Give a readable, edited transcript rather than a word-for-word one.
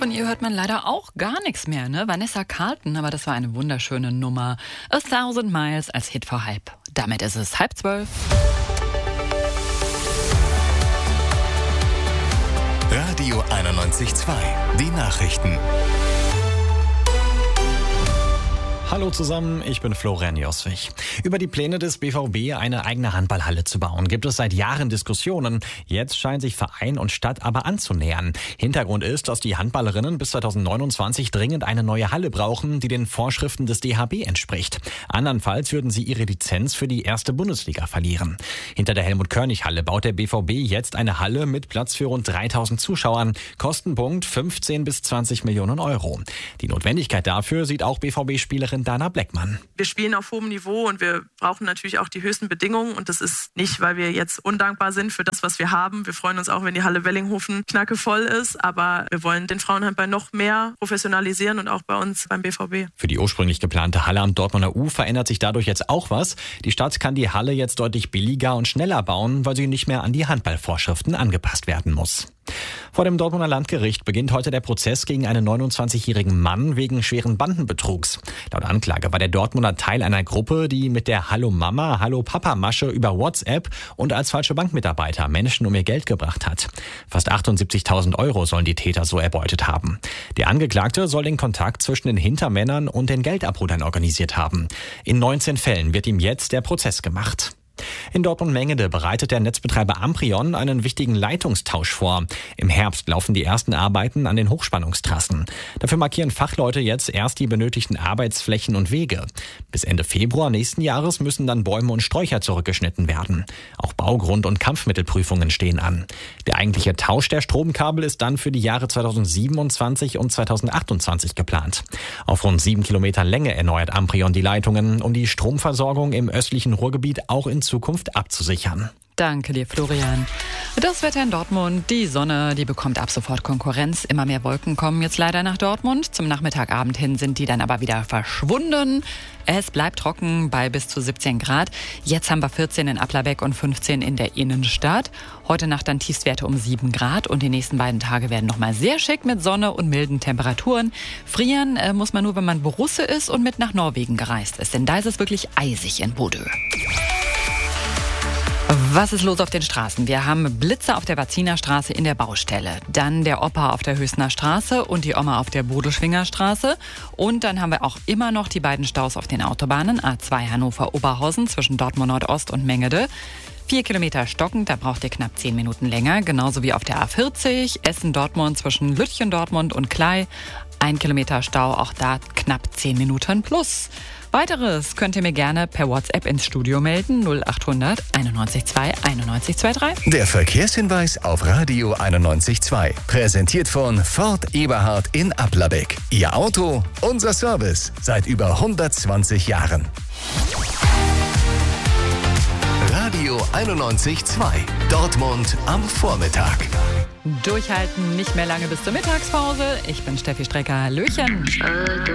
von ihr hört man leider auch gar nichts mehr, ne? Vanessa Carlton, aber das war eine wunderschöne Nummer. A Thousand Miles als Hit vor halb. Damit ist es 11:30. Radio 91.2, die Nachrichten. Hallo zusammen, ich bin Florian Joswig. Über die Pläne des BVB, eine eigene Handballhalle zu bauen, gibt es seit Jahren Diskussionen. Jetzt scheinen sich Verein und Stadt aber anzunähern. Hintergrund ist, dass die Handballerinnen bis 2029 dringend eine neue Halle brauchen, die den Vorschriften des DHB entspricht. Andernfalls würden sie ihre Lizenz für die erste Bundesliga verlieren. Hinter der Helmut-Körnig-Halle baut der BVB jetzt eine Halle mit Platz für rund 3000 Zuschauern. Kostenpunkt 15 bis 20 Millionen Euro. Die Notwendigkeit dafür sieht auch BVB-Spielerin Dana Bleckmann. Wir spielen auf hohem Niveau und wir brauchen natürlich auch die höchsten Bedingungen. Und das ist nicht, weil wir jetzt undankbar sind für das, was wir haben. Wir freuen uns auch, wenn die Halle Wellinghofen knackevoll ist. Aber wir wollen den Frauenhandball noch mehr professionalisieren und auch bei uns beim BVB. Für die ursprünglich geplante Halle am Dortmunder U verändert sich dadurch jetzt auch was. Die Stadt kann die Halle jetzt deutlich billiger und schneller bauen, weil sie nicht mehr an die Handballvorschriften angepasst werden muss. Vor dem Dortmunder Landgericht beginnt heute der Prozess gegen einen 29-jährigen Mann wegen schweren Bandenbetrugs. Laut Anklage war der Dortmunder Teil einer Gruppe, die mit der Hallo Mama, Hallo Papa Masche über WhatsApp und als falsche Bankmitarbeiter Menschen um ihr Geld gebracht hat. Fast 78.000 Euro sollen die Täter so erbeutet haben. Der Angeklagte soll den Kontakt zwischen den Hintermännern und den Geldabholern organisiert haben. In 19 Fällen wird ihm jetzt der Prozess gemacht. In Dortmund-Mengede bereitet der Netzbetreiber Amprion einen wichtigen Leitungstausch vor. Im Herbst laufen die ersten Arbeiten an den Hochspannungstrassen. Dafür markieren Fachleute jetzt erst die benötigten Arbeitsflächen und Wege. Bis Ende Februar nächsten Jahres müssen dann Bäume und Sträucher zurückgeschnitten werden. Auch Baugrund- und Kampfmittelprüfungen stehen an. Der eigentliche Tausch der Stromkabel ist dann für die Jahre 2027 und 2028 geplant. Auf rund 7 Kilometern Länge erneuert Amprion die Leitungen, um die Stromversorgung im östlichen Ruhrgebiet auch in Zukunft abzusichern. Danke dir, Florian. Das Wetter in Dortmund, die Sonne, die bekommt ab sofort Konkurrenz. Immer mehr Wolken kommen jetzt leider nach Dortmund. Zum Nachmittagabend hin sind die dann aber wieder verschwunden. Es bleibt trocken bei bis zu 17 Grad. Jetzt haben wir 14 in Applerbeck und 15 in der Innenstadt. Heute Nacht dann Tiefstwerte um 7 Grad und die nächsten beiden Tage werden nochmal sehr schick mit Sonne und milden Temperaturen. Frieren muss man nur, wenn man Borusse ist und mit nach Norwegen gereist ist, denn da ist es wirklich eisig in Bodø. Was ist los auf den Straßen? Wir haben Blitzer auf der Vaziner Straße in der Baustelle. Dann der Opa auf der Höchstner Straße und die Oma auf der Bodelschwinger Straße. Und dann haben wir auch immer noch die beiden Staus auf den Autobahnen. A2 Hannover-Oberhausen zwischen Dortmund Nordost und Mengede. 4 Kilometer stockend, da braucht ihr knapp 10 Minuten länger. Genauso wie auf der A40 Essen-Dortmund zwischen Lütchen-Dortmund und Klei. 1 Kilometer Stau, auch da knapp 10 Minuten plus. Weiteres könnt ihr mir gerne per WhatsApp ins Studio melden. 0800 91 2 91 23. Der Verkehrshinweis auf Radio 91.2. Präsentiert von Ford Eberhard in Applerbeck. Ihr Auto, unser Service. Seit über 120 Jahren. Radio 91.2. Dortmund am Vormittag. Durchhalten, nicht mehr lange bis zur Mittagspause. Ich bin Steffi Strecker. Hallöchen.